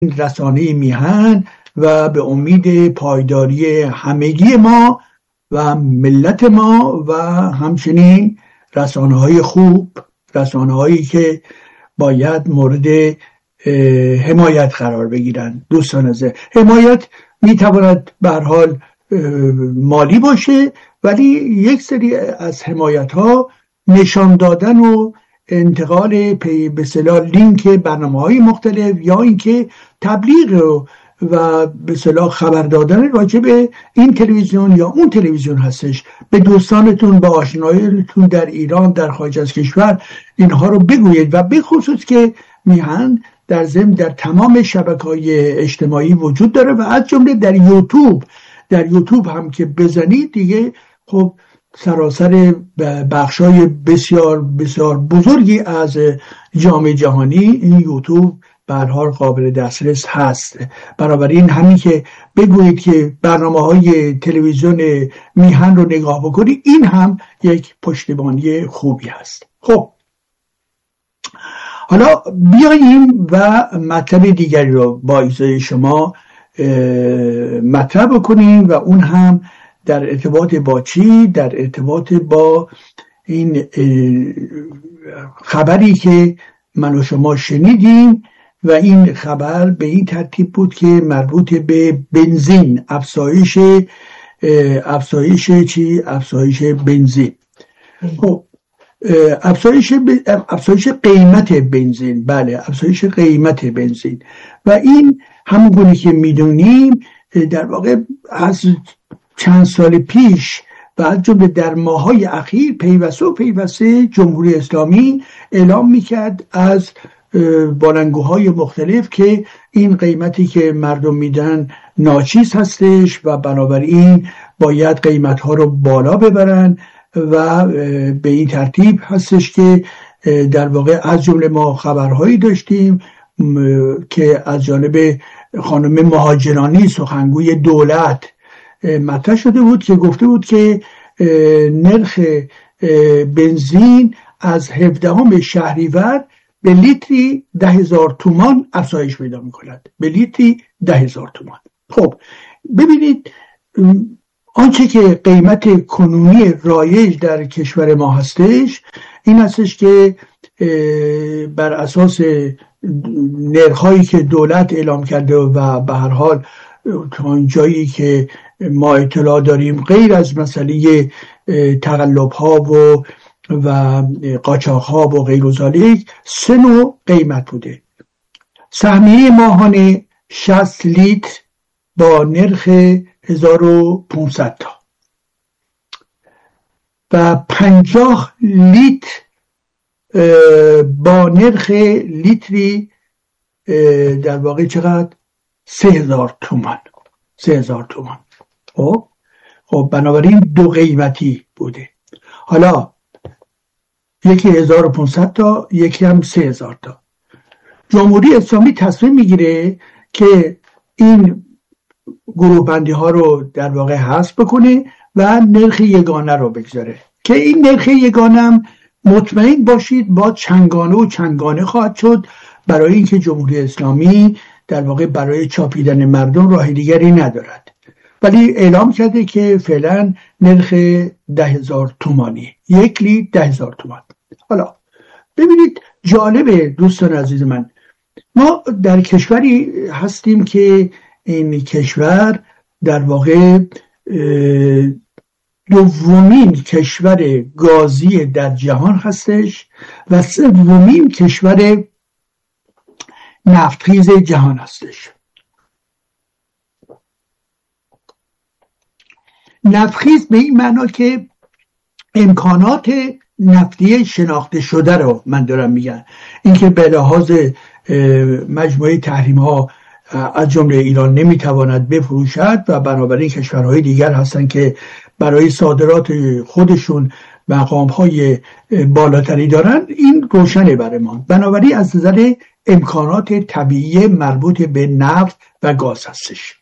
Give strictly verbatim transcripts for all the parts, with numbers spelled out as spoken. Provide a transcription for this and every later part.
رسانه میهن و به امید پایداری همگی ما و ملت ما و همچنین رسانه های خوب، رسانه هایی که باید مورد حمایت قرار بگیرن. دوستان عزیز، حمایت میتواند به هر حال مالی باشه، ولی یک سری از حمایت ها نشان دادن و انتقال به اصطلاح لینک برنامه‌های مختلف یا اینکه تبلیغ و به اصطلاح خبر دادن راجع به این تلویزیون یا اون تلویزیون هستش. به دوستانتون، به آشنایانتون در ایران، در خارج از کشور اینها رو بگویید و به خصوص که میهن در ضمن در تمام شبکه‌های اجتماعی وجود داره و از جمله در یوتیوب. در یوتیوب هم که بزنید دیگه خب سراسر بخشای بسیار بسیار بزرگی از جامعه جهانی این یوتیوب به هر حال قابل دسترس هست. بنابراین همین که بگویید که برنامه‌های تلویزیون میهن رو نگاه بکنید، این هم یک پشتیبانی خوبی هست. خب حالا بیاییم و مطلب دیگری رو با اجازه شما مطرح بکنیم و اون هم در ارتباط با چی؟ در ارتباط با این خبری که من و شما شنیدیم و این خبر به این ترتیب بود که مربوط به بنزین، افزایش افزایش چی؟ افزایش بنزین. خب افزایش افزایش قیمت بنزین، بله افزایش قیمت بنزین و این همونگونه که میدونیم در واقع از چند سال پیش و از جمله در ماه‌های اخیر پیوسته و پیوسته جمهوری اسلامی اعلام میکرد از بلندگوهای مختلف که این قیمتی که مردم میدن ناچیز هستش و بنابراین باید قیمتها رو بالا ببرن و به این ترتیب هستش که در واقع از جمله ما خبرهایی داشتیم که از جانب خانم مهاجرانی سخنگوی دولت مطرح شده بود که گفته بود که نرخ بنزین از هفدهم شهریور به لیتری ده هزار تومان افزایش پیدا می‌کند. به لیتری ده هزار تومان. خب ببینید آنچه که قیمت کنونی رایج در کشور ما هستش این هستش که بر اساس نرخ‌هایی که دولت اعلام کرده و به هر حال تا جایی که ما اطلاع داریم غیر از مسئله تقلب‌ها و و قاچاق‌ها و غیر و ذالک سه نوع قیمت بوده. سهمیه ماهانه شصت لیتر با نرخ هزار و پانصد تا و پنجاه لیتر با نرخ لیتری در واقع چقدر؟ سه هزار تومان. سه هزار تومان. خب خب بنابراین دو قیمتی بوده. حالا یکی هزار و پانصد تا، یکی هم سه هزار تا. جمهوری اسلامی تصمیم میگیره که این گروه بندی ها رو در واقع حذف بکنه و نرخ یگانه رو بگذاره که این نرخ یگانه هم مطمئن باشید با چنگانه و چنگانه خواهد شد، برای اینکه جمهوری اسلامی در واقع برای چاپیدن مردم راه دیگری ندارد، ولی اعلام کرده که فعلا نرخ ده هزار تومانی، یک لیتر ده هزار تومان. حالا ببینید جالبه دوستان عزیز من، ما در کشوری هستیم که این کشور در واقع دومین کشور گازی در جهان هستش و سومین کشور نفتخیز جهان هستش. نفتخیز به این معنا که امکانات نفتی شناخته شده رو من دارم میگم، اینکه به لحاظ مجموعه تحریم ها از جمله ایران نمیتواند بفروشد و بنابراین کشورهای دیگر هستن که برای صادرات خودشون مقام های بالاتری دارن، این روشنه برای ما. بنابراین از نظر امکانات طبیعی مربوط به نفت و گاز هستش.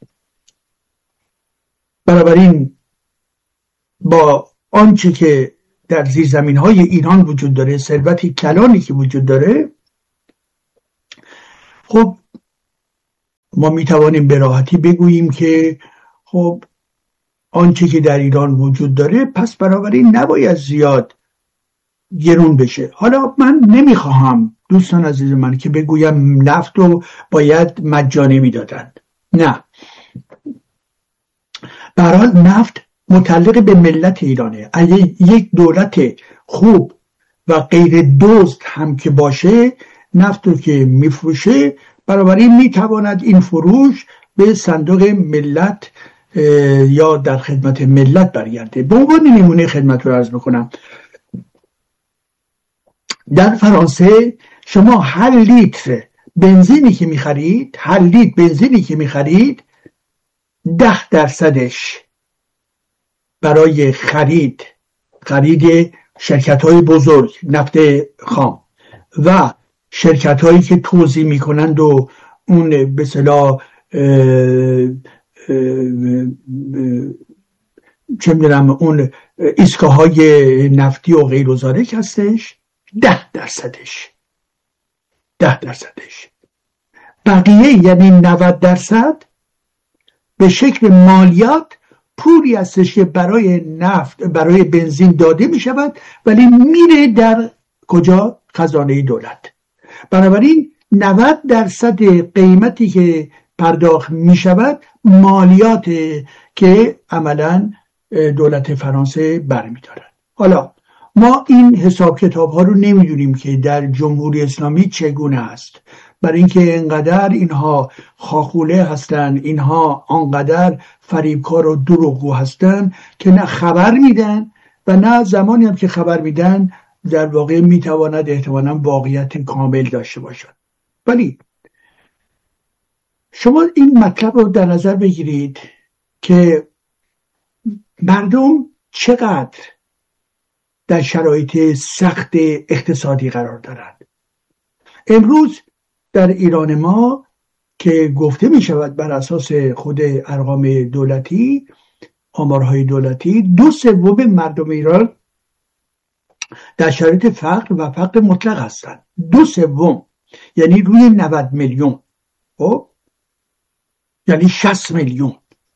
بنابراین با آنچه که در زیرزمین های ایران وجود داره، ثروتی کلانی که وجود داره، خب ما میتوانیم به راحتی بگوییم که خب آنچه که در ایران وجود داره پس بنابراین نباید زیاد گرون بشه. حالا من نمیخواهم دوستان عزیز من که بگویم نفت رو باید مجانی میدادند، نه، به هر حال نفت متعلق به ملت ایرانه. اگه یک دولت خوب و غیر دزد هم که باشه نفت رو که میفروشه، بنابراین میتواند این فروش به صندوق ملت یا در خدمت ملت برگرده. به عنوان نمونه خدمت رو عرض بکنم، در فرانسه شما هر لیتر بنزینی که میخرید هر لیتر بنزینی که میخرید ده درصدش برای خرید خرید شرکت های بزرگ نفت خام و شرکت هایی که توزیع میکنند و اون به اصطلاح چه میدونم اون ایستگاه های نفتی و غیر و ذالک هستش، ده درصدش ده درصدش بقیه یعنی نود درصد به شکل مالیات پولی هستش که برای نفت برای بنزین داده می شود ولی میره در کجا؟ خزانه دولت. بنابراین نود درصد قیمتی که پرداخت می شود مالیات که عملا دولت فرانسه برمی دارد. حالا ما این حساب کتاب ها رو نمیدونیم که در جمهوری اسلامی چگونه است، برای اینکه انقدر اینها خاخوله هستن، اینها انقدر فریبکار و دروغگو هستن که نه خبر میدن و نه زمانی هم که خبر میدن در واقع میتواند احتمالاً واقعیت کامل داشته باشد. ولی شما این مطلب رو در نظر بگیرید که مردم چقدر در شرایط سخت اقتصادی قرار دارند. امروز در ایران ما که گفته می شود بر اساس خود ارقام دولتی، آمارهای دولتی، دو سوم مردم ایران در شرایط فقر و فقر مطلق هستند. دو سوم یعنی روی نود میلیون، خب یعنی شصت میلیون،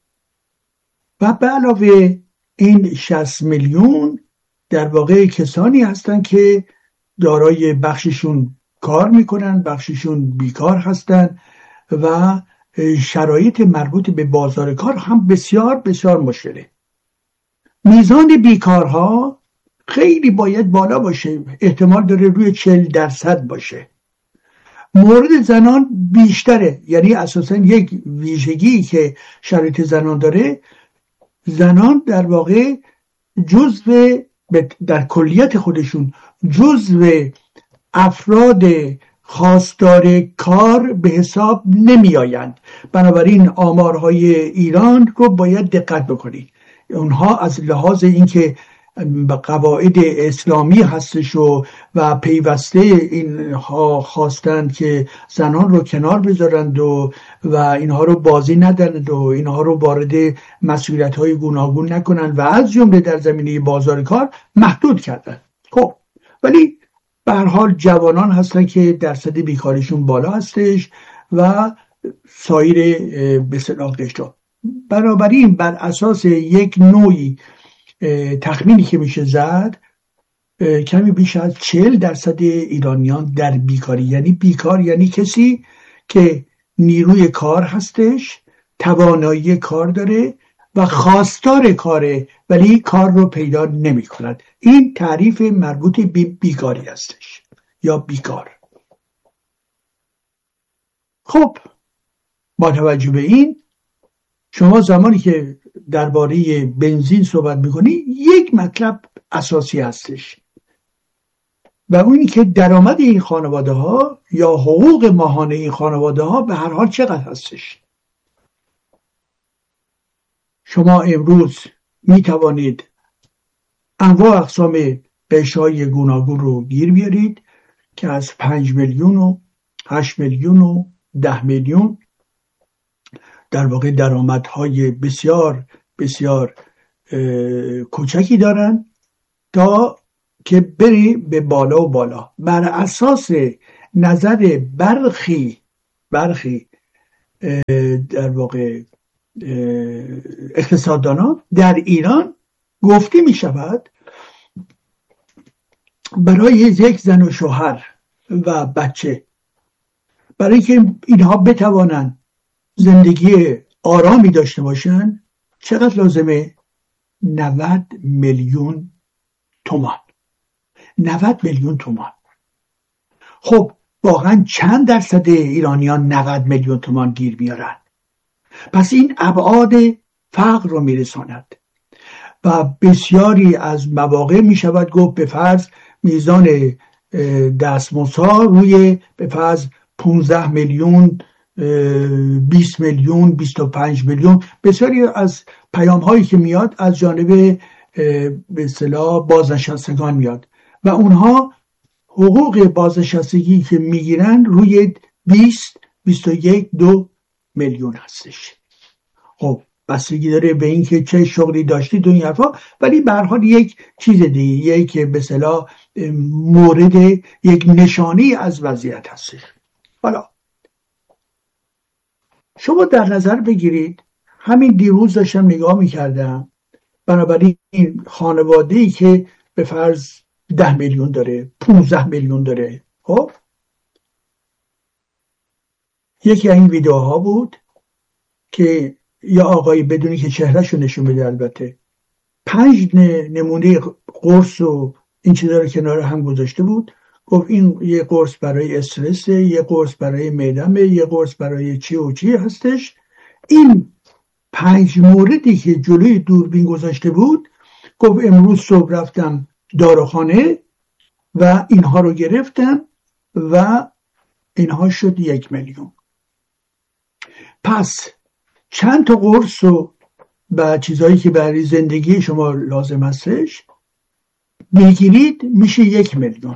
و به علاوه این شصت میلیون در واقع کسانی هستند که دارای بخششون کار میکنن، بخششون بیکار هستن و شرایط مربوط به بازار کار هم بسیار بسیار مشکله. میزان بیکارها خیلی باید بالا باشه، احتمال داره روی چهل درصد باشه. مورد زنان بیشتره، یعنی اساسا یک ویژگی که شرایط زنان داره، زنان در واقع جزو در کلیت خودشون جزو افراد خواستار کار به حساب نمی آیند. بنابراین آمارهای ایران رو باید دقت بکنید. اونها از لحاظ اینکه قواعد اسلامی هستش و و پیوسته اینها خواستند که زنان رو کنار بذارند و و اینها رو بازی ندند و اینها رو وارد مسئولیت‌های گوناگون نکنند و از جمله در زمینه بازار کار محدود کردند. خب ولی به هر حال جوانان هستن که درصد بیکاریشون بالا هستش و سایر به اصطلاح قشر. بنابراین بر اساس یک نوعی تخمینی که میشه زد، کمی بیش از چهل درصد ایرانیان در بیکاری، یعنی بیکار یعنی کسی که نیروی کار هستش، توانایی کار داره و خواستار کاره ولی کار رو پیدا نمی کند. این تعریف مربوط به بیکاری هستش یا بیکار. خب با توجه به این، شما زمانی که درباره بنزین صحبت میکنی یک مطلب اساسی هستش و اونی که درآمد این خانواده ها یا حقوق ماهانه این خانواده ها به هر حال چقدر هستش. شما امروز میتوانید انواع اقسام قشرهای گوناگون رو گیر بیارید که از پنج میلیون و هشت میلیون و ده میلیون در واقع درآمدهای بسیار بسیار کوچکی دارن تا که بری به بالا و بالا. بر اساس نظر برخی برخی در واقع اقتصاددانان در ایران گفته می شود برای یک زن و شوهر و بچه، برای که اینها بتوانند زندگی آرامی داشته باشن، چقدر لازمه؟ نود میلیون تومان. نود میلیون تومان. خب واقعا چند درصد ایرانیان نود میلیون تومان گیر میارن؟ پس این ابعاد فقر رو میرساند و بسیاری از مواقع میشود گفت به فرض میزان دستمزدها روی به فرض پانزده میلیون، بیست میلیون، بیست و پنج میلیون، بسیاری از پیام هایی که میاد از جانب به اصطلاح بازنشستگان میاد و اونها حقوق بازنشستگی که میگیرن روی بیست، بیست و یک، دو میلیون هستش. خب بستگی داره به این که چه شغلی داشتی دو این حرفا، ولی به هر حال یک چیز دیگه، یک به اصطلاح مورد، یک نشانی از وضعیت هستش. حالا شما در نظر بگیرید، همین دیروز داشتم نگاه میکردم، بنابراین خانواده‌ای که به فرض ده میلیون داره، پونزده میلیون داره، خب یکی این ویدیوها بود که یا آقایی بدونی که چهرهشو نشون بده، البته پنج نمونه قرص و این چیزا رو کنار هم گذاشته بود، گفت این یه قرص برای استرس، یه قرص برای معده‌مه، یه قرص برای چی و چی هستش. این پنج موردی که جلوی دوربین گذاشته بود، گفت امروز صبح رفتم داروخانه و اینها رو گرفتم و اینها شد یک میلیون. پس چند تا قرص و و چیزهایی که برای زندگی شما لازم هستش بگیرید، میشه یک میلیون.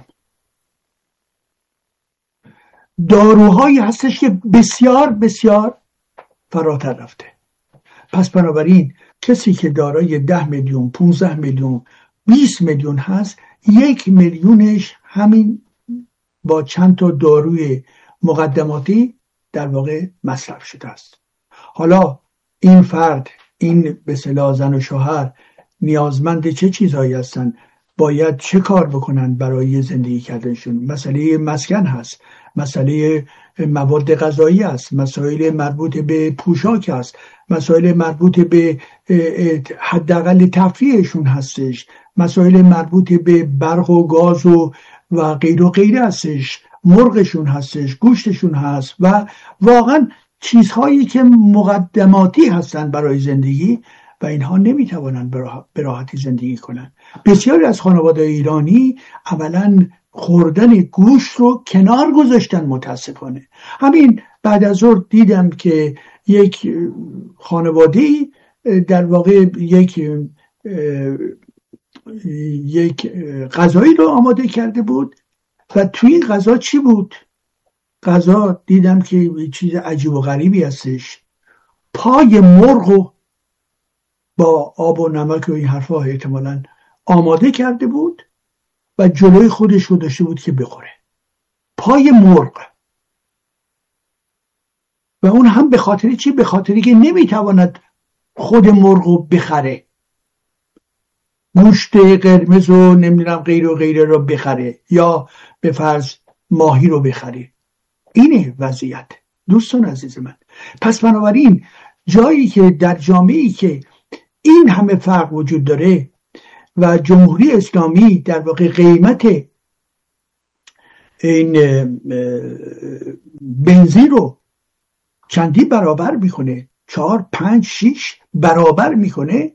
داروهایی هستش که بسیار بسیار فراتر رفته. پس بنابراین کسی که دارای ده میلیون، پونزده میلیون، بیست میلیون هست، یک میلیونش همین با چند تا داروی مقدماتی در واقع مصرف شده است. حالا این فرد، این به اصطلاح زن و شوهر نیازمند چه چیزهایی هستن؟ باید چه کار بکنن برای زندگی کردنشون؟ مسئله مسکن هست، مسئله مواد غذایی است، مسائل مربوط به پوشاک است، مسائل مربوط به حداقل تفریحشون هستش، مسائل مربوط به برق و گاز و و غیر و غیره هستش، مرغشون هستش، گوشتشون هست و واقعا چیزهایی که مقدماتی هستن برای زندگی و اینها نمیتوانند به راحتی زندگی کنند. بسیاری از خانواده ایرانی اولا خوردن گوشت رو کنار گذاشتن متاسفانه. همین بعد از ظهر دیدم که یک خانواده در واقع یک یک غذایی رو آماده کرده بود و توی این غذا چی بود؟ غذا دیدم که چیز عجیب و غریبی هستش، پای مرغ با آب و نمک و این حرفا احتمالاً آماده کرده بود و جلوی خودش رو داشته بود که بخوره. پای مرغ. و اون هم به خاطر چی؟ به خاطری که نمیتواند خود مرغ رو بخره، گوشت قرمز و نمیدونم غیر و غیره رو بخره یا به فرض ماهی رو بخره. اینه وضعیت دوستان عزیز من. پس بنابراین جایی که در جامعه‌ای که این همه فرق وجود داره و جمهوری اسلامی در واقع قیمت این بنزین رو چندی برابر میکنه، چهار پنج شیش برابر میکنه،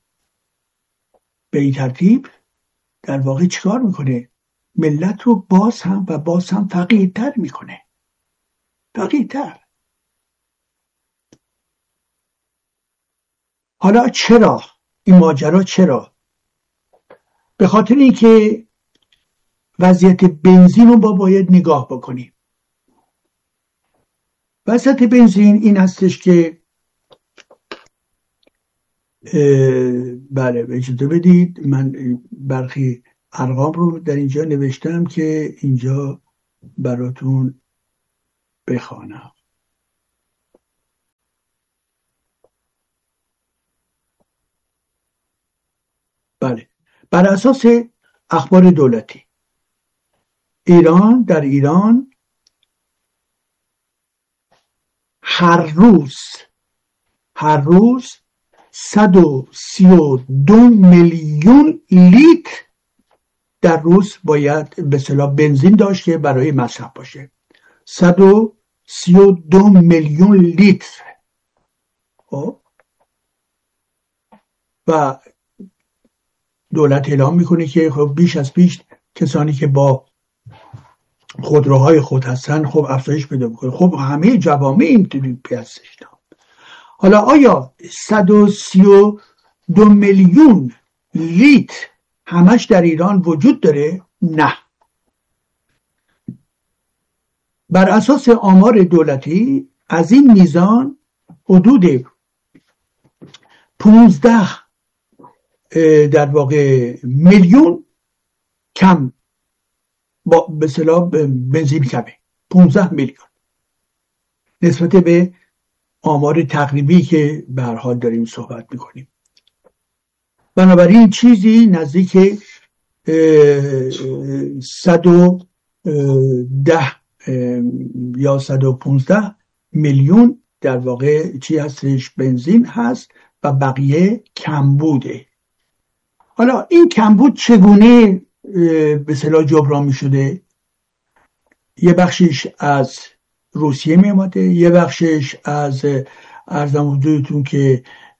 به این ترتیب در واقع چیکار میکنه؟ ملت رو باز هم و باز هم فقیرتر میکنه، فقیرتر. حالا چرا این ماجرا؟ چرا؟ به خاطر اینکه وضعیت بنزین رو با باید نگاه بکنیم. وضعیت بنزین این هستش که بله اجازه بدید من برخی ارقام رو در اینجا نوشتم که اینجا براتون بخوانم. بله، بر اساس اخبار دولتی ایران در ایران هر روز هر روز صد و سی و دو میلیون لیتر در روز باید به اصطلاح بنزین داشت که برای مصرف باشه. صد و سی و دو میلیون لیتر. و دولت اعلام میکنه که خب بیش از پیش کسانی که با خودروهای خود هستن خب افزایش پیدا میکنه. خب همه جوامع اینطوری هستش. حالا آیا صد و سی و دو میلیون لیتر همش در ایران وجود داره؟ نه. بر اساس آمار دولتی از این میزان حدود پونزده در واقع میلیون کم با به اصطلاح بنزین کمه. پونزده میلیون نسبت به آمار تقریبی که به هر حال داریم صحبت میکنیم. بنابراین چیزی نزدیک صد و ده یا صد و پونزده میلیون در واقع چی هستش؟ بنزین هست و بقیه کمبوده. حالا این کمبود چگونه به اصطلاح جبران می شده؟ یه بخشش از روسیه می آمده، یه بخشش از ارزم حضورتون که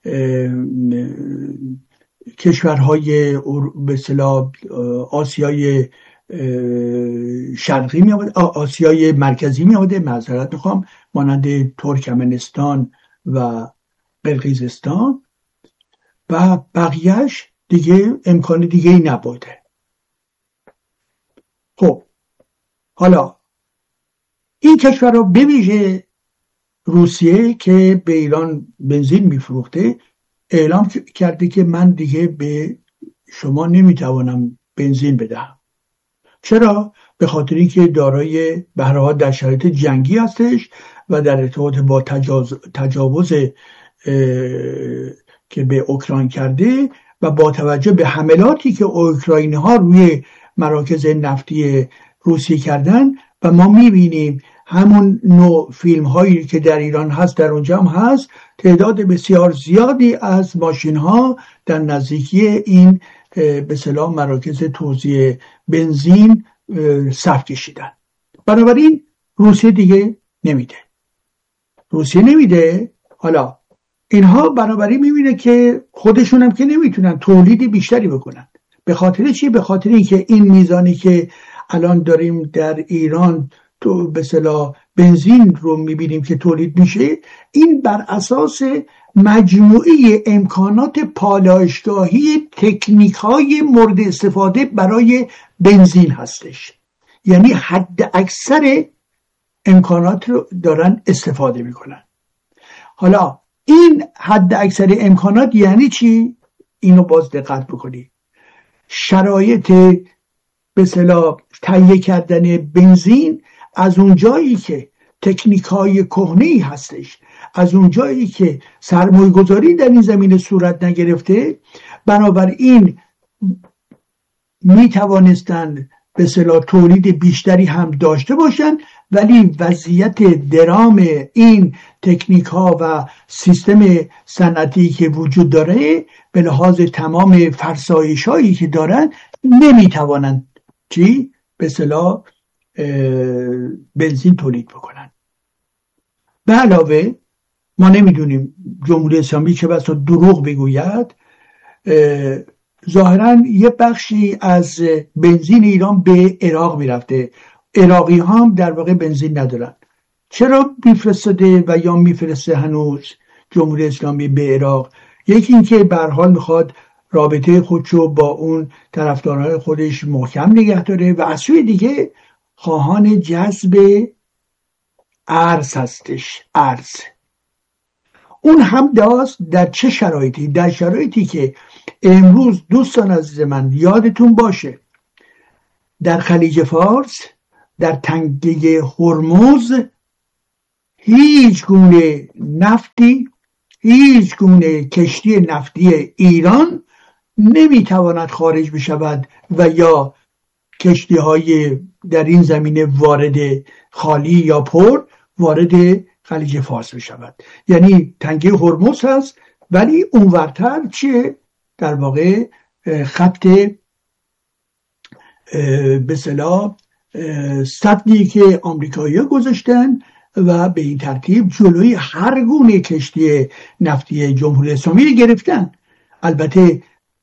کشورهای به اصطلاح آسیای شرقی می آمده، آسیای مرکزی می آمده، معذرت میخوام، مانند ترکمنستان و قرقیزستان، و بقیهش دیگه امکان دیگه ای نبوده. خب حالا این کشورها به ویژه روسیه که به ایران بنزین میفروخته اعلام کرده که من دیگه به شما نمیتوانم بنزین بدهم. چرا؟ به خاطر اینکه دارای به هر حال در شرایط جنگی هستش و در ارتباط با تجاوز, تجاوز که به اوکراین کرده و با توجه به حملاتی که اوکراینی ها روی مراکز نفتی روسیه کردن، و ما میبینیم همون نوع فیلم هایی که در ایران هست در اونجا هم هست، تعداد بسیار زیادی از ماشین ها در نزدیکی این به اصطلاح مراکز توزیع بنزین صف کشیدن. بنابراین روسیه دیگه نمیده روسیه نمیده حالا اینها بنابراین میبینه که خودشون هم که نمیتونن تولید بیشتری بکنن. به خاطر چی؟ به خاطر اینکه این میزانی که الان داریم در ایران تو به اصطلاح بنزین رو میبینیم که تولید میشه، این بر اساس مجموعه امکانات پالایشگاهی تکنیک های مورد استفاده برای بنزین هستش. یعنی حد اکثر امکانات رو دارن استفاده میکنن. حالا این حد اکثر امکانات یعنی چی؟ اینو باز دقت بکنی. شرایط به اصطلاح تهیه کردن بنزین از اون جایی که تکنیک های کهنه‌ای هستش، از اون جایی که سرمایه گذاری در این زمینه صورت نگرفته، بنابراین می توانستند به اصطلاح تولید بیشتری هم داشته باشند، ولی وضعیت درام این تکنیک ها و سیستم صنعتی که وجود داره به لحاظ تمام فرسایش هایی که دارن نمی توانند چی؟ به اصطلاح بنزین تولید بکنن. به علاوه ما نمیدونیم جمهوری اسلامی چه بسا دروغ بگوید، ظاهرا یه بخشی از بنزین ایران به عراق میرفته. عراقی هم در واقع بنزین ندارن. چرا میفرستاده و یا میفرسته هنوز جمهوری اسلامی به عراق؟ یکی اینکه به هر حال میخواد رابطه خودشو با اون طرفداران خودش محکم نگه داره، و از سوی دیگه خواهان جذب ارز هستش. ارز اون هم داست در چه شرایطی؟ در شرایطی که امروز دوستان عزیز من یادتون باشه در خلیج فارس، در تنگه هرمز، هیچ گونه نفتی، هیچ گونه کشتی نفتی ایران نمیتواند خارج بشود و یا کشتی های در این زمینه وارد خالی یا پر وارد خلیج فارس بشود. یعنی تنگه هرمز هست، ولی اونورتر چیه؟ در واقع خط به اصطلاح سدی که آمریکایی‌ها گذاشتن و به این ترتیب جلوی هر گونه کشتی نفتی جمهوری اسلامی گرفتن. البته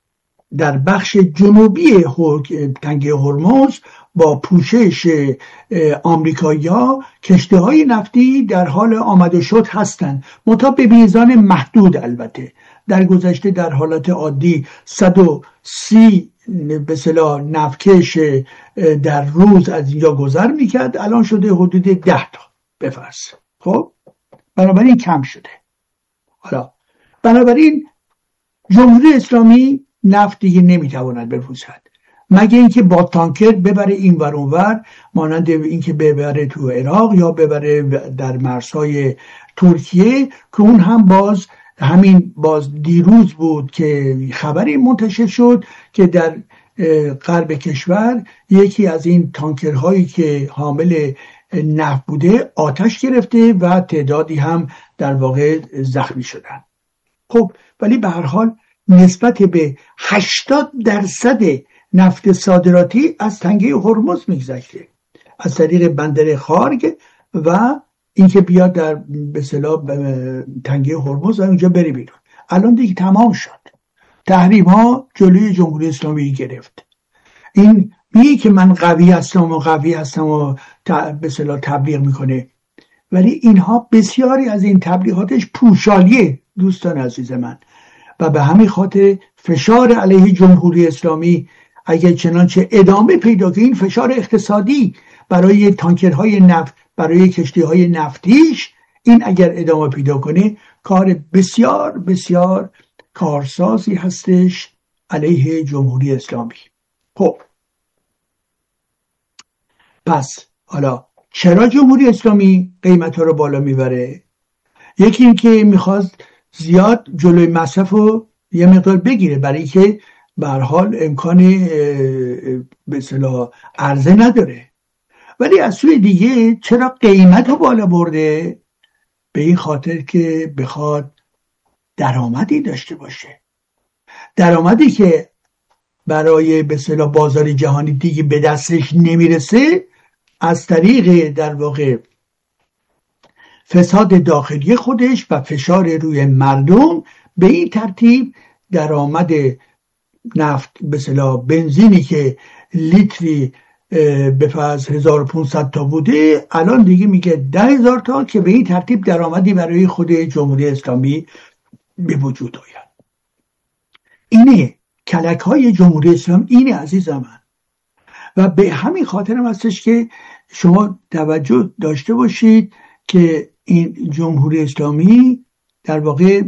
در بخش جنوبی تنگه هرمز با پوشش آمریکایی‌ها کشتی‌های نفتی در حال آمد و شد هستند، منتها به میزان محدود. البته در گذشته در حالت عادی صد و سی به اصطلاح نفتکش در روز از اینجا گذر میکرد، الان شده حدود ده تا بفرض. خب بنابراین کم شده. حالا بنابراین جمهوری اسلامی نفت دیگه نمیتواند بفروشد مگه اینکه با تانکر ببره این ور اون ور، مانند اینکه ببره تو عراق یا ببره در مرزهای ترکیه، که اون هم باز همین باز دیروز بود که خبری منتشر شد که در غرب کشور یکی از این تانکرهایی که حامل نفت بوده آتش گرفته و تعدادی هم در واقع زخمی شدن. خب ولی به هر حال نسبت به هشتاد درصد نفت صادراتی از تنگه هرمز میگذشته، از طریق بندر خارگ و اینکه بیاد در به اصطلاح تنگه هرمز و اونجا بری بیرون. الان دیگه تمام شد، تحریم ها جلوی جمهوری اسلامی گرفت. این میگه که من قوی هستم و قوی هستم و به اصطلاح تبلیغ میکنه، ولی اینها بسیاری از این تبلیغاتش پوشالیه دوستان عزیز من، و به همین خاطر فشار علیه جمهوری اسلامی اگر چنانچه ادامه پیدا کنه، این فشار اقتصادی برای تانکرهای نفت، برای کشتیهای نفتیش، این اگر ادامه پیدا کنه کار بسیار بسیار کارسازی هستش علیه جمهوری اسلامی. خب پس حالا چرا جمهوری اسلامی قیمت ها رو بالا میبره؟ یکی این که میخواست زیاد جلوی مصرف رو یه مقدار بگیره، برای که به هر حال امکان به اصطلاح عرضه نداره. ولی از سوی دیگه چرا قیمت رو بالا برده؟ به این خاطر که بخواد درآمدی داشته باشه، درآمدی که برای به اصطلاح بازار جهانی دیگه به دستش نمیرسه، از طریق در واقع فساد داخلی خودش و فشار روی مردم، به این ترتیب درآمد نفت به اصطلاح بنزینی که لیتری به فرض هزار و پانصد تا بوده الان دیگه میگه ده هزار تا، که به این ترتیب درآمدی برای خود جمهوری اسلامی به وجود آید. اینه کلک های جمهوری اسلامی، اینه عزیزم من. و به همین خاطر هم هستش که شما توجه داشته باشید که این جمهوری اسلامی در واقع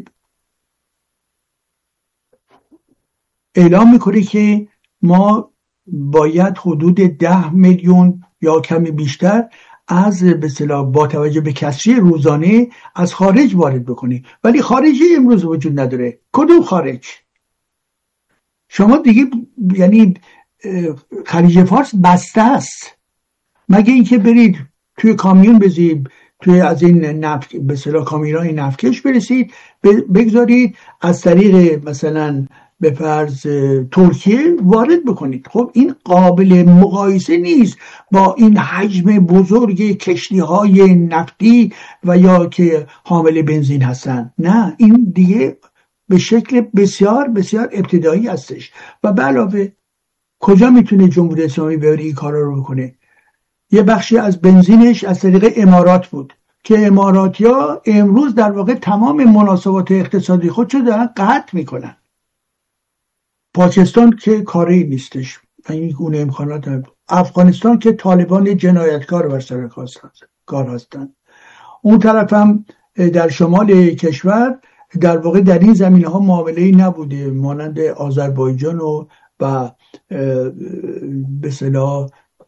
اعلام میکنه که ما باید حدود ده میلیون یا کمی بیشتر از به اصطلاح با توجه به کسری روزانه از خارج وارد بکنیم، ولی خارجی امروز وجود نداره. کدوم خارج؟ شما دیگه یعنی خلیج فارس بسته است، مگه اینکه برید توی کامیون بزید، توی از این نفت به اصطلاح کامیونای نفتکش برسید بگذارید از طریق مثلا به فرض ترکیه وارد بکنید. خب این قابل مقایسه نیست با این حجم بزرگ کشتی های نفتی و یا که حامل بنزین هستن. نه، این دیگه به شکل بسیار بسیار ابتدایی هستش. و به علاوه کجا میتونه جمهوری اسلامی بره این کارا رو بکنه؟ یه بخشی از بنزینش از طریق امارات بود که اماراتی‌ها امروز در واقع تمام مناسبات اقتصادی خودشو دارن قطع میکنن. پاکستان که کاری نیستش، این گونه امکانات هم. افغانستان که طالبان جنایتکار بر سر کار هستن. اون طرف هم در شمال کشور در واقع در این زمینه ها معامله‌ای نبوده، مانند آذربایجان و و به اصطلاح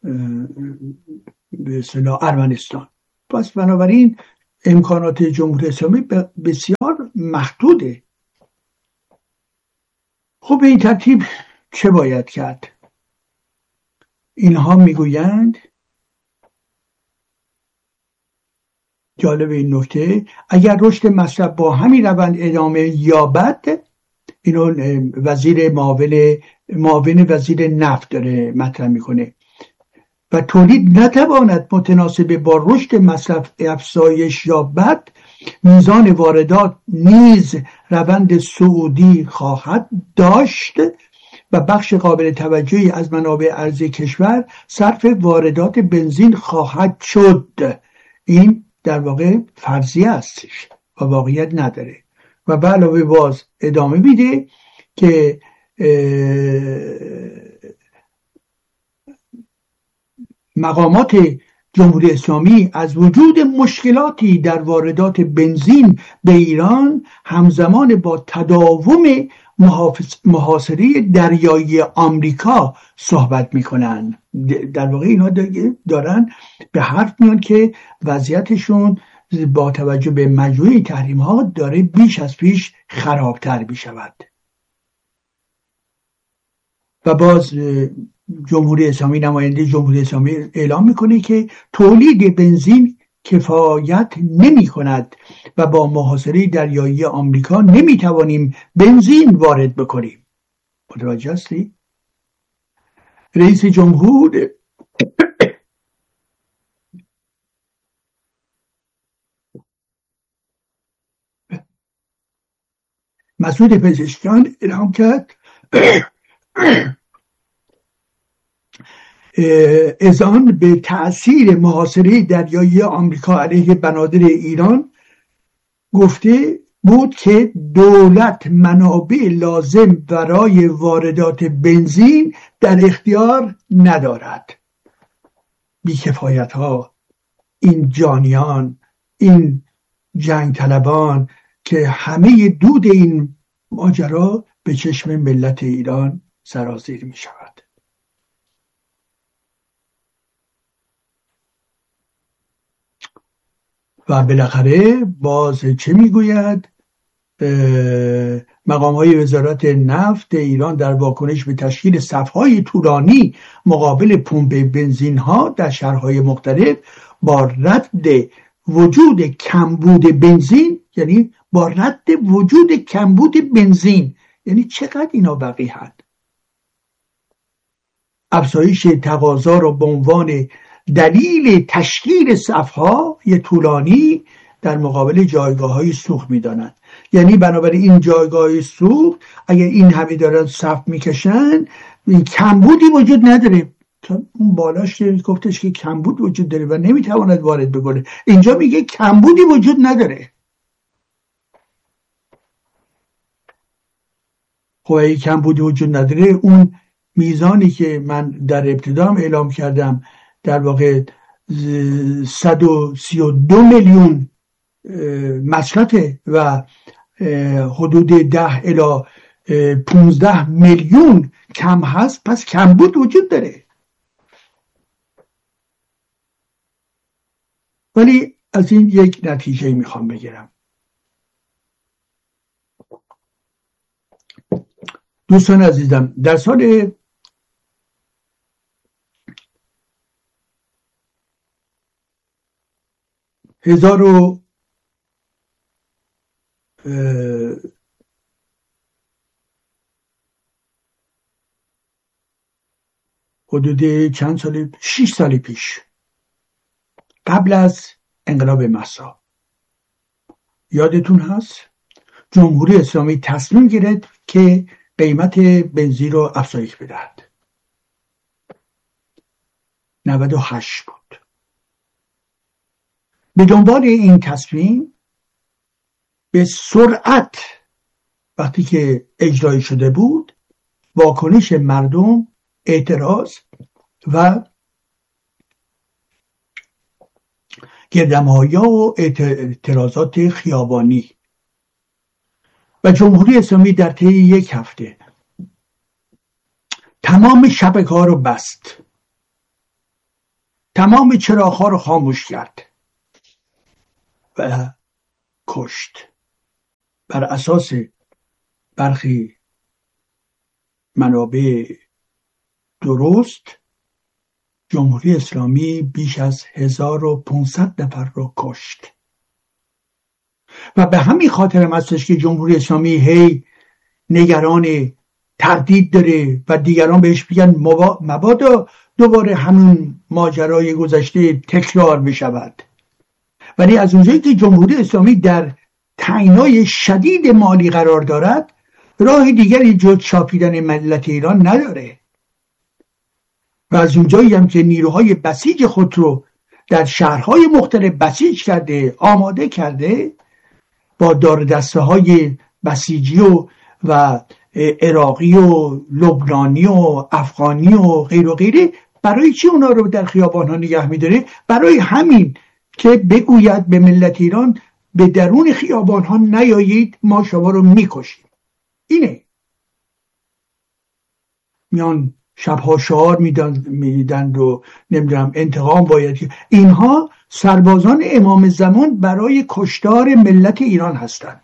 به اصطلاح ارمنستان. پس بنابراین امکانات جمهوری اسلامی بسیار محدوده. خب به این ترتیب چه باید کرد؟ اینها میگویند، جالب این نکته، اگر رشد مصرف با همین روند ادامه یابد، اینو وزیر معاون معاون وزیر نفت داره مطرح میکنه، و تولید نتواند متناسب با رشد مصرف افزایش یابد، میزان واردات نیز روند صعودی خواهد داشت و بخش قابل توجهی از منابع ارزی کشور صرف واردات بنزین خواهد شد. این در واقع فرضیه هستش و واقعیت نداره. و به علاوه باز ادامه میده که مقامات جمهوری اسلامی از وجود مشکلاتی در واردات بنزین به ایران همزمان با تداوم محاصره دریایی آمریکا صحبت میکنن. در واقع اینا دارن به حرف میان که وضعیتشون با توجه به مجموعه تحریم ها داره بیش از پیش خرابتر میشود. و باز جمهوری اسلامی، نماینده جمهوری اسلامی اعلام میکنه که تولید بنزین کفایت نمی کند و با محاصره دریایی آمریکا نمی توانیم بنزین وارد بکنیم. متوجه هستی؟ رئیس جمهور مسعود پزشکیان اعلام کرد اذعان به تأثیر محاصره دریایی آمریکا علیه بنادر ایران گفته بود که دولت منابع لازم برای واردات بنزین در اختیار ندارد. بیکفایت ها، این جانیان، این جنگ طلبان که همه دود این ماجرا به چشم ملت ایران سرازیر می شود. و بالاخره باز چه میگوید؟ مقام های وزارت نفت ایران در واکنش به تشکیل صف‌های طولانی مقابل پمپ بنزین ها در شهرهای مختلف با رد وجود کمبود بنزین، یعنی با رد وجود کمبود بنزین، یعنی چقدر اینا وقیحند، افزایش تقاضا را به عنوان دلیل تشکیل صف‌های طولانی در مقابل جایگاه‌های سوخت می‌دانند. یعنی بنابراین این جایگاه سوخت اگر این همه دارن صف میکشن، این کمبودی وجود نداره. اون بالاش که گفتش که کمبود وجود داره و نمیتواند وارد بکنه، اینجا میگه کمبودی وجود نداره. خب اگه کمبودی وجود نداره، اون میزانی که من در ابتدا هم اعلام کردم، در واقع صد و سی و دو میلیون مصرفه و حدود ده الی پونزده میلیون کم هست، پس کمبود وجود داره. ولی از این یک نتیجه میخوام بگیرم. دوستان عزیزم، در سال هزار و حدود چند سال، شش سال پیش، قبل از انقلاب مهسا، یادتون هست جمهوری اسلامی تصمیم گرفت که قیمت بنزین رو افزایش بدهد. نود و هشت بود. به دنبال این تصمیم به سرعت وقتی که اجرایی شده بود، واکنش مردم، اعتراض و گردم‌هایی و اعتراضات خیابانی، و جمهوری اسلامی در طی یک هفته تمام شبکه‌ها رو بست، تمام چراغ‌ها رو خاموش کرد و کشت. بر اساس برخی منابع درست جمهوری اسلامی بیش از هزار و پانصد نفر رو کشت و به همین خاطر هم هستش که جمهوری اسلامی هی نگران تردید داره و دیگران بهش میگن مبادا دوباره همون ماجرای گذشته تکرار بشود. ولی از اونجایی که جمهوری اسلامی در تنگنای شدید مالی قرار دارد راه دیگری جز چاپیدن ملت ایران نداره و از اونجایی هم که نیروهای بسیج خود رو در شهرهای مختلف بسیج کرده، آماده کرده با دار دسته های بسیجی و و عراقی و لبنانی و افغانی و غیر و غیره، برای چی اونا رو در خیابان ها نگه می‌داره؟ برای همین که بگوید به ملت ایران به درون خیابان ها نیایید، ما شما رو میکشیم. اینه. میان شبها شعار میدن میدن و نمیدونم انتقام باید. اینها سربازان امام زمان برای کشتار ملت ایران هستند.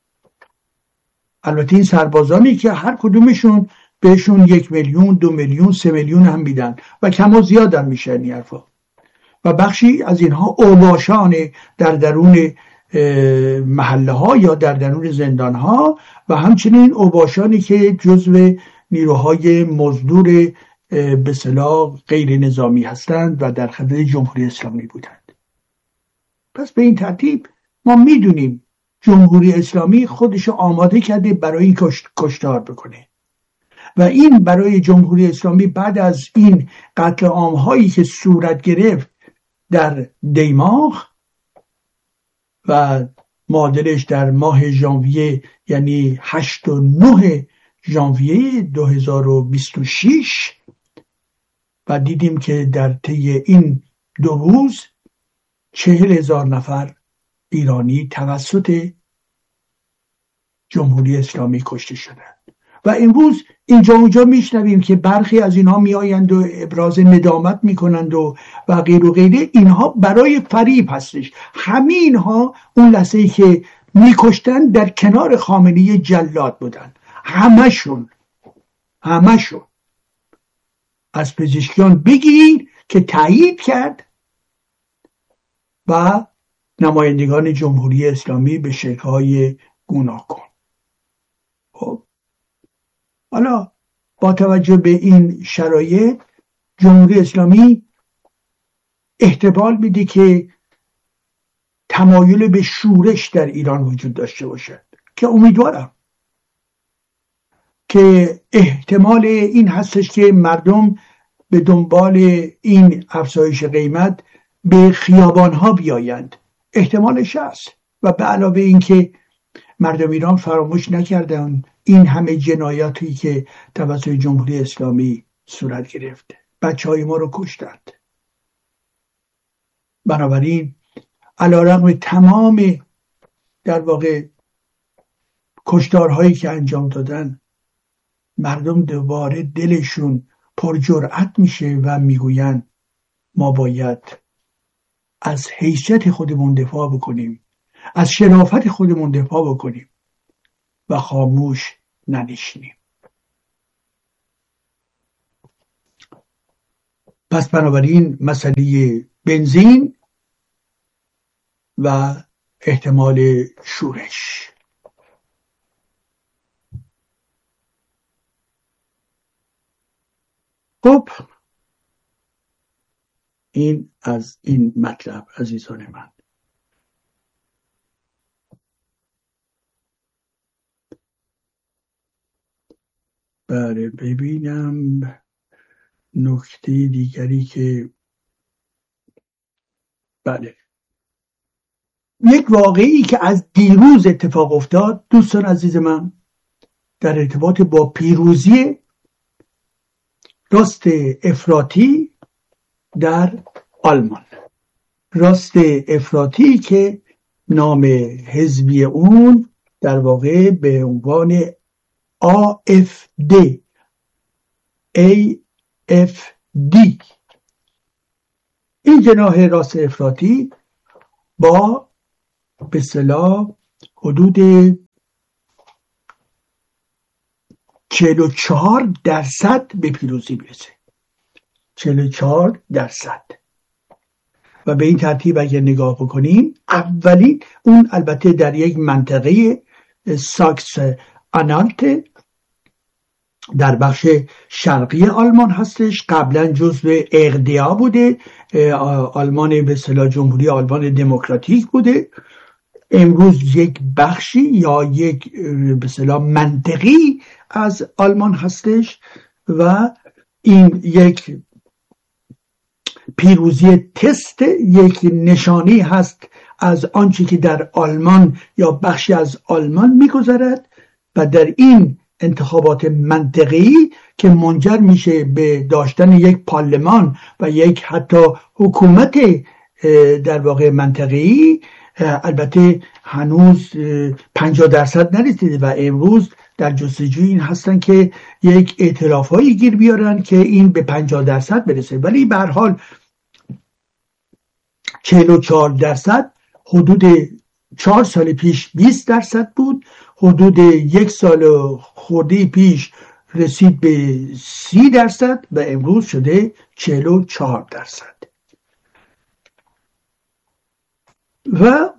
البته این سربازانی که هر کدومشون بهشون یک میلیون دو میلیون سه میلیون هم میدن و کما زیاد هم میشه این حرفا و بخشی از اینها اوباشان در درون محله ها یا در درون زندان ها و همچنین اوباشانی که جزو نیروهای مزدور به اصطلاح غیر نظامی هستند و در خدمت جمهوری اسلامی بودند. پس به این ترتیب ما میدونیم جمهوری اسلامی خودش آماده کرده برای این کشتار بکنه و این برای جمهوری اسلامی بعد از این قتل عام هایی که صورت گرفت در دیماغ و معادلش در ماه ژانویه، یعنی هشت و نه ژانویه دو هزار و بیست و شش، و دیدیم که در طی این دو روز چهل هزار نفر ایرانی توسط جمهوری اسلامی کشته شدند و امروز اینجا اونجا میشنویم که برخی از اینها میآیند و ابراز ندامت میکنند و و غیر و غیره. اینها برای فریب هستش. همین ها اون لحظه‌ای که میکشتن در کنار خامنه‌ای جلاد بودن، همشون همشون از پزشکیان بگیر که تایید کرد و نمایندگان جمهوری اسلامی به شکل‌های گوناگون. خب حالا با توجه به این شرایط جمهوری اسلامی احتمال میده که تمایل به شورش در ایران وجود داشته باشد که امیدوارم که احتمال این هستش که مردم به دنبال این افزایش قیمت به خیابان‌ها بیایند. احتمالش هست و به علاوه این که مردم ایران فراموش نکردن این همه جنایاتی که توسط جمهوری اسلامی صورت گرفت. بچه های ما رو کشتند. بنابراین علیرغم تمام در واقع کشتارهایی که انجام دادن، مردم دوباره دلشون پر جرأت میشه و میگوین ما باید از حیثیت خودمون دفاع بکنیم، از شرافت خودمون دفاع بکنیم و خاموش ننشینیم. پس بنابراین مسئله بنزین و احتمال شورش. خب این از این مطلب عزیزان من. بله ببینم نکته دیگری که بله یک واقعی که از دیروز اتفاق افتاد دوستان عزیز من در ارتباط با پیروزی راست افراطی در آلمان. راست افراطی که نام حزبی اون در واقع به عنوان آ اف دی ای اف دی، این جناح راست افراطی با به اصطلاح حدود چهل و چهار درصد به پیروزی میرسه. چهل و چهار درصد. و به این ترتیب اگر نگاه بکنیم، اولین اون البته در یک منطقه ساکس آنالت در بخش شرقی آلمان هستش. قبلا جزو اقدیا بوده، آلمان به اصطلاح جمهوری آلمان دموکراتیک بوده. امروز یک بخشی یا یک به اصطلاح منطقی از آلمان هستش و این یک پیروزی تست، یک نشانی هست از آنچه که در آلمان یا بخشی از آلمان میگذرد و در این انتخابات منطقه‌ای که منجر میشه به داشتن یک پارلمان و یک حتی حکومت در واقع منطقه‌ای، البته هنوز پنجاه درصد نرسیده و امروز در جستجوی این هستن که یک اعترافایی گیر بیارن که این به پنجاه درصد برسه. ولی به هر حال چهل و چهار درصد حدود چهار سال پیش بیست درصد بود، حدود یک سال خورده پیش رسید به سی درصد و امروز شده چهل و چهار درصد. و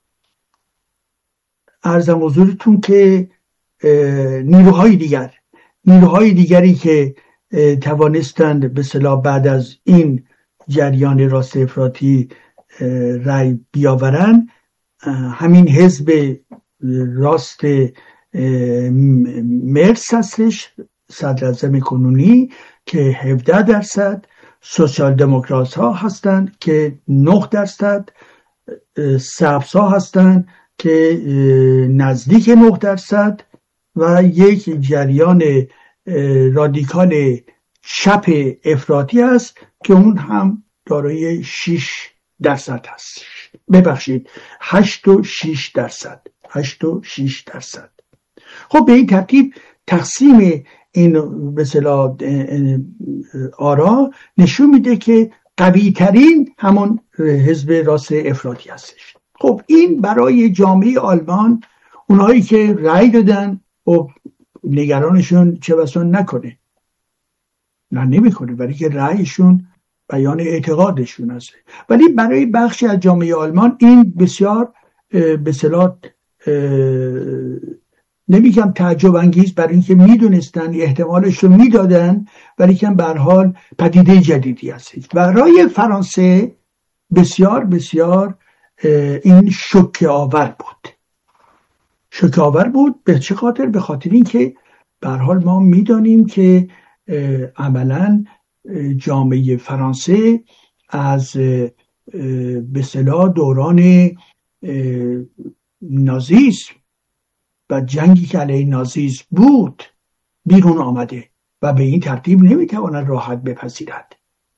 عرضم حضورتون که نیروهای دیگر نیروهای دیگری که توانستند به اصطلاح بعد از این جریان راست افراطی رأی بیاورن، همین حزب راست مرس هستش، صدر اعظم کنونی که هفده درصد، سوسیال دموکرات ها هستند که نه درصد، سبز ها هستند که نزدیک نه درصد و یک جریان رادیکال چپ افراطی است که اون هم دارای شش درصد هست. ببخشید هشت و شش درصد هشت و شش درصد. خب به این ترتیب تقسیم این به اصطلاح آرا نشون میده که قوی ترین همون حزب راست افراطی هستش. خب این برای جامعه آلمان، اونایی که رأی دادن و نگرانشون چه بسا نکنه، نه نمیکنه، برای که رأیشون بیان اعتقادشون هست. ولی برای بخشی از جامعه آلمان این بسیار به اصطلاح نمیگم تعجب انگیز، برای اینکه میدونستن احتمالش رو میدادن، ولی که به هر حال پدیده جدیدی هست. برای فرانسه بسیار بسیار این شوکه آور بود. شوکه آور بود به چه خاطر؟ به خاطر اینکه به هر حال ما میدانیم که عملاً جامعه فرانسه از به اصطلاح دوران نازیسم و جنگی که علیه نازیسم بود بیرون آمده و به این ترتیب نمیتواند راحت بپذیرد.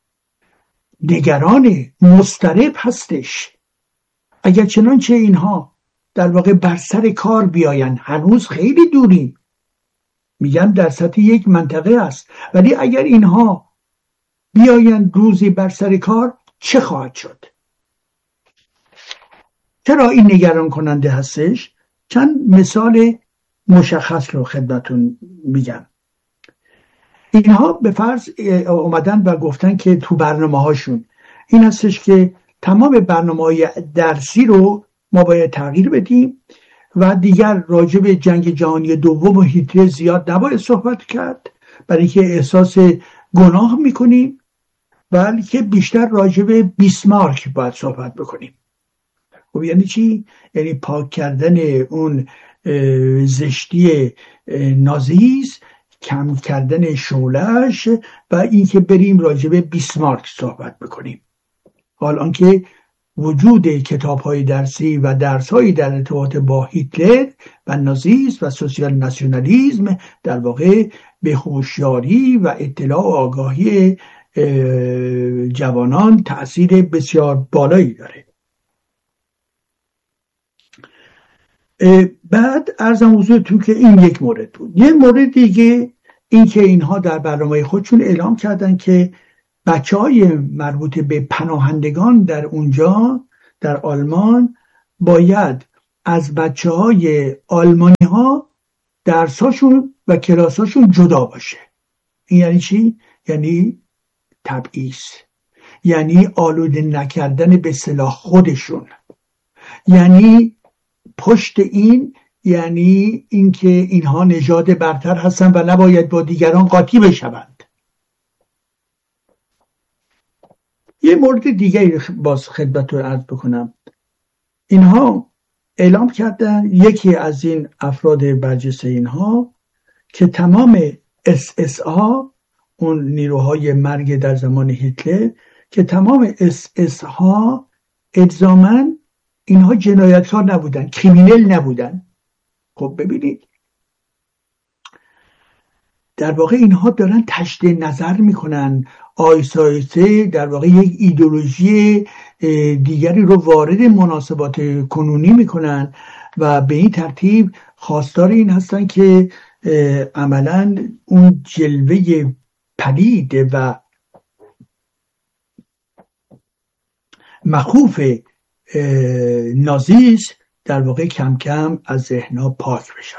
نگران، مضطرب هستش. اگر چنانچه اینها در واقع بر سر کار بیاین، هنوز خیلی دوریم، میگم در سطح یک منطقه است، ولی اگر اینها بیاین روزی بر سر کار، چه خواهد شد؟ چرا این نگران کننده هستش؟ چند مثال مشخص رو خدمتون میگم. اینها به فرض اومدن و گفتن که تو برنامه هاشون این هستش که تمام برنامه‌های درسی رو ما باید تغییر بدیم و دیگر راجع به جنگ جهانی دوم و هیتلر زیاد نباید صحبت کرد، برای که احساس گناه میکنیم، بلکه بیشتر راجع به بیسمارک باید صحبت بکنیم. خب یعنی چی؟ یعنی پاک کردن اون زشتی نازیسم، کم کردن شعله‌اش و اینکه بریم راجع به بیسمارک صحبت بکنیم. حال آنکه وجود کتاب‌های درسی و درس‌هایی در ارتباط با هیتلر و نازیسم و سوسیال ناسیونالیسم در واقع به هوشیاری و اطلاع و آگاهی جوانان تأثیر بسیار بالایی داره. بعد عرضم حضورتون که این یک مورد بود. یک مورد دیگه این که اینها در برنامه خودشون اعلام کردن که بچه‌های مربوط به پناهندگان در اونجا در آلمان باید از بچه‌های آلمانی ها درساشون و کلاساشون جدا باشه. این یعنی چی؟ یعنی تبعیض، یعنی آلوده نکردن به اصطلاح خودشون، یعنی پشت این یعنی اینکه اینها نژاد برتر هستن و نباید با دیگران قاطی بشوند. یه مورد دیگه باز خدمت رو عرض بکنم. اینها اعلام کردن، یکی از این افراد برجسته اینها که تمام اس اس ها، اون نیروهای مرگ در زمان هیتلر، که تمام اس اس ها الزاماً اینها جنایتکار نبودن، کریمینل نبودن. خب ببینید در واقع اینها دارن تجدید نظر میکنن، آیسته آیسته در واقع یک ایدئولوژی دیگری رو وارد مناسبات کنونی میکنن و به این ترتیب خواستار این هستن که عملاً اون جلوه پلید و مخوف نازیسم در واقع کم کم از ذهن‌ها پاک بشود.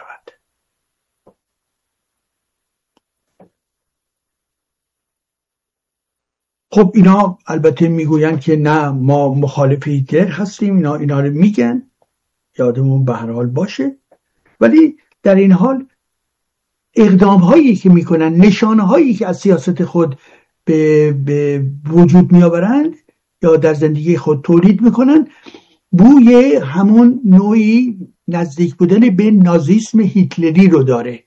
خب اینا البته میگوین که نه ما مخالف هیتلر هستیم، اینا اینا رو میگن، یادمون به هر حال باشه. ولی در این حال اقدام هایی که میکنن، نشانه هایی که از سیاست خود به, به وجود میآورند یا در زندگی خود تولید میکنن، بوی همون نوعی نزدیک بودن به نازیسم هیتلری رو داره.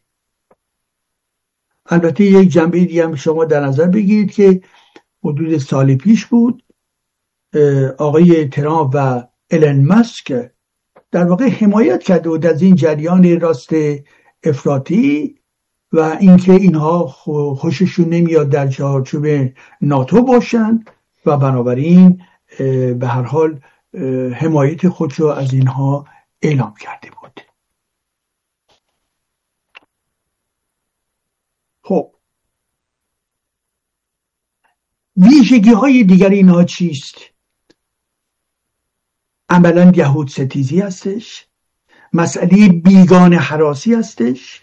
البته یک جنبه دیگه هم شما در نظر بگیرید که حدود سال پیش بود، آقای ترامپ و ایلن ماسک در واقع حمایت کرده بود از این جریان راست افراطی و اینکه اینها خوششون نمیاد در چارچوب ناتو باشن و بنابراین به هر حال حمایت خودشو از اینها اعلام کرده بود. خب ویژگی های دیگر اینها چیست؟ عملاً یهود ستیزی هستش، مسئله بیگانه هراسی هستش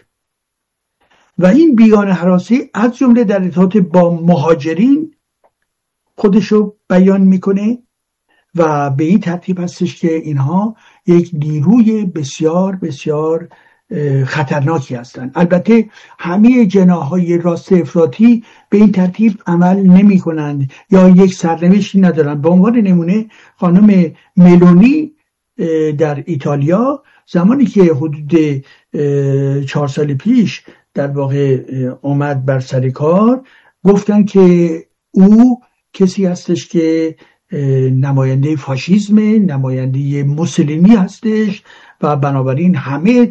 و این بیگانه هراسی از جمله در ارتباط با مهاجرین خودشو بیان میکنه و به این ترتیب هستش که اینها یک نیروی بسیار بسیار خطرناکی هستند. البته همه جناح‌های راست افراطی به این ترتیب عمل نمی کنند یا یک سرنوشتی ندارند. به عنوان نمونه خانم ملونی در ایتالیا زمانی که حدود چهار سال پیش در واقع اومد بر سر کار، گفتن که او کسی هستش که نماینده فاشیسم، نماینده موسولینی هستش و بنابراین همه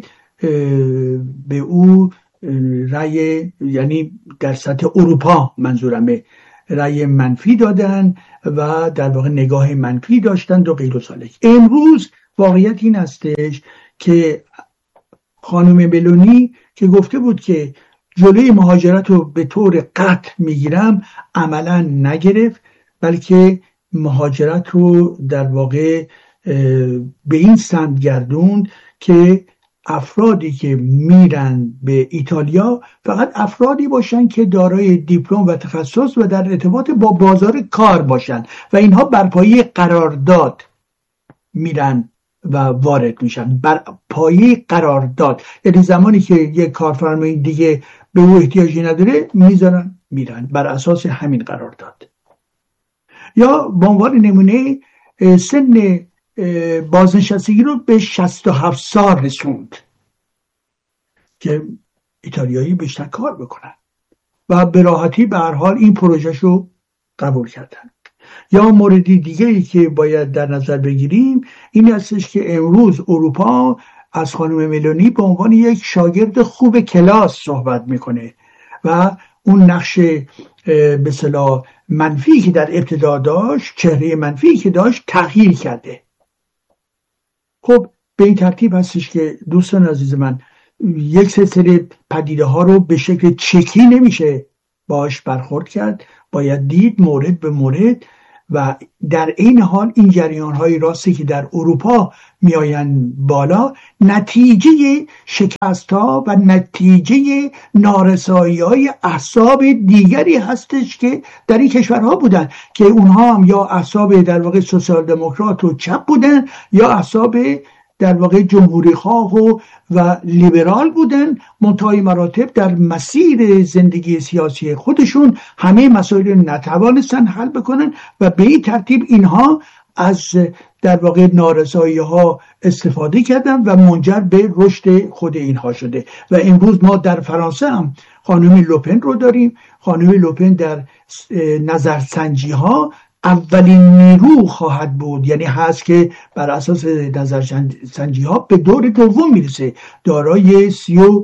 به او رأی، یعنی در سطح اروپا منظورمه، رأی منفی دادن و در واقع نگاه منفی داشتند و غیر و سالک. امروز واقعیت این هستش که خانم ملونی که گفته بود که جلوی مهاجرت رو به طور قطع میگیرم، عملا نگرفت، بلکه مهاجرت رو در واقع به این سمت گردوند که افرادی که میرن به ایتالیا فقط افرادی باشن که دارای دیپلم و تخصص و در ارتباط با بازار کار باشن و اینها بر پایه قرارداد میرن و وارد میشن. بر پایه قرارداد، یعنی زمانی که یک کارفرمای دیگه به او احتیاجی نداره میذارن میرن بر اساس همین قرارداد. یا به عنوان نمونه سن بازنشستگی رو به شصت و هفت سال رسوند که ایتالیایی بیشتر کار بکنن و به راحتی به هر حال این پروژه رو قبول کردن. یا موردی دیگری که باید در نظر بگیریم این هستش که امروز اروپا از خانم ملونی به عنوان یک شاگرد خوب کلاس صحبت میکنه و اون نقش به اصطلاح منفی که در ابتدا داشت، چهره منفی که داشت، تغییر کرده. خب به این ترتیب هستش که دوستان عزیز من، یک سلسله پدیده ها رو به شکل چکی نمیشه باش برخورد کرد، باید دید مورد به مورد و در این حال این جریان های راستی که در اروپا میآیند بالا نتیجه شکست ها و نتیجه نارسایی های احزاب دیگری هستش که در این کشورها بودن که اونها هم یا احزاب در واقع سوسیال دموکرات و چپ بودن یا احزاب در واقع جمهوری خواه و, و لیبرال بودن، منتهای مراتب در مسیر زندگی سیاسی خودشون همه مسائل نتوانستن حل بکنن و به این ترتیب اینها از در واقع نارسایی ها استفاده کردن و منجر به رشد خود اینها شده. و امروز ما در فرانسه هم خانم لوپن رو داریم. خانم لوپن در نظرسنجی ها اولین نیرو خواهد بود، یعنی هست که بر اساس نظرسنجی ها به دور دوم میرسه، دارای سی و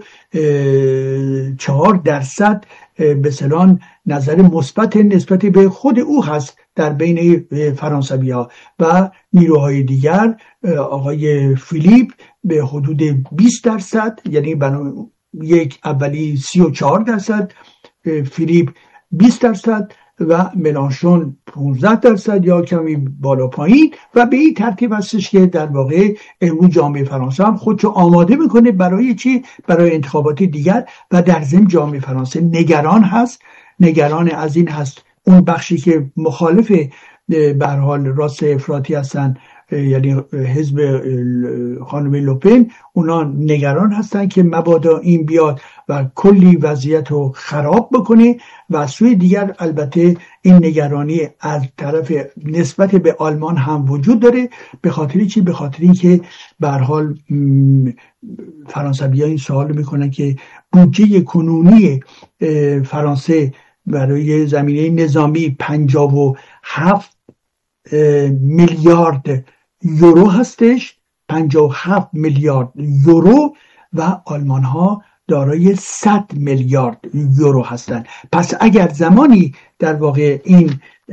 چهار درصد به سلان نظر مثبت نسبت به خود او هست در بین فرانسوی ها و نیروهای دیگر. آقای فیلیپ به حدود بیست درصد، یعنی یک اولی سی و چهار درصد، فیلیپ بیست درصد و ملانشون پانزده درصد یا کمی بالا پایین. و به این ترتیب هستش که در واقع امروز جامعه فرانسه هم خودشو آماده میکنه برای چی؟ برای انتخابات دیگر. و در ضمن جامعه فرانسه نگران هست، نگران از این هست اون بخشی که مخالف به هر حال راست افراطی هستن، یعنی حزب خانم لوپن، اونا نگران هستن که مبادا این بیاد و کلی وضعیت رو خراب بکنه. و از سوی دیگر البته این نگرانی از طرف نسبت به آلمان هم وجود داره. به خاطر چی؟ به خاطر اینکه به هر حال فرانسوی‌ها این سوال میکنن که بودجه کنونی فرانسه برای زمینه نظامی پنجاه و هفت میلیارد یورو هستش، پنجاه و هفت میلیارد یورو، و آلمان ها دارای صد میلیارد یورو هستند. پس اگر زمانی در واقع این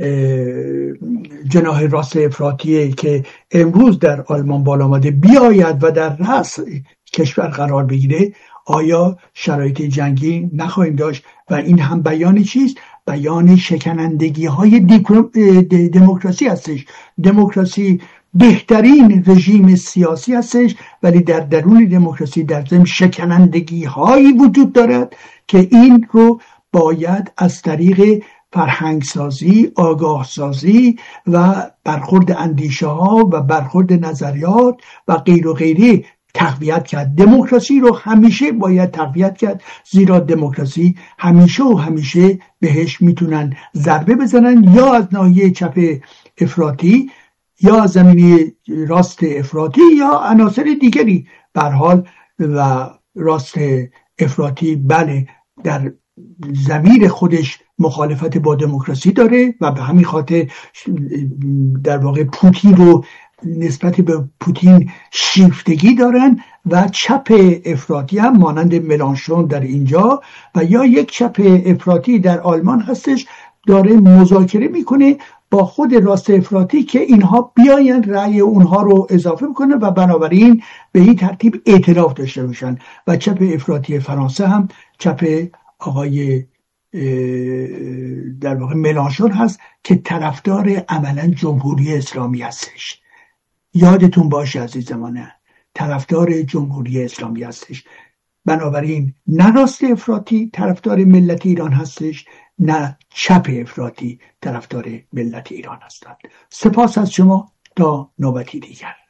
جناح راست افراطی که امروز در آلمان بالا آمده بیاید و در رأس کشور قرار بگیره، آیا شرایط جنگی نخواهیم داشت؟ و این هم بیان چیست؟ بیان شکنندگی های دموکراسی هستش. دموکراسی بهترین رژیم سیاسی هستش، ولی در درون دموکراسی در ضمن شکنندگی هایی وجود دارد که این رو باید از طریق فرهنگ سازی، آگاه سازی و برخورد اندیشه ها و برخورد نظریات و غیر و غیره تقویت کرد. دموکراسی رو همیشه باید تقویت کرد، زیرا دموکراسی همیشه و همیشه بهش میتونن ضربه بزنن، یا از ناحیه چپ افراطی یا زمینی راست افراطی یا عناصر دیگری. به هر حال و راست افراطی بله در ضمیر خودش مخالفت با دموکراسی داره و به همین خاطر در واقع پوتین رو نسبت به پوتین شیفتگی دارن. و چپ افراطی هم مانند ملانشون در اینجا و یا یک چپ افراطی در آلمان هستش داره مذاکره میکنه با خود راست افراطی که اینها بیاین رأی اونها رو اضافه بکنه و بنابراین به این ترتیب ائتلاف داشته باشن. و چپ افراطی فرانسه هم چپ آقای در واقع ملانشون هست که طرفدار عملا جمهوری اسلامی هستش. یادتون باشه عزیزانه، طرفدار جمهوری اسلامی هستش. بنابراین نه راست افراطی طرفدار ملت ایران هستش، نه چپ افراطی طرفدار ملت ایران هستند. سپاس از شما، تا نوبتی دیگر.